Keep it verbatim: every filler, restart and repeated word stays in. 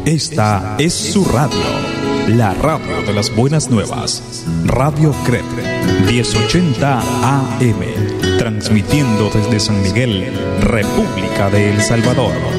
Esta es su radio, la radio de las buenas nuevas. Radio C R E P diez ochenta A M, transmitiendo desde San Miguel, República de El Salvador.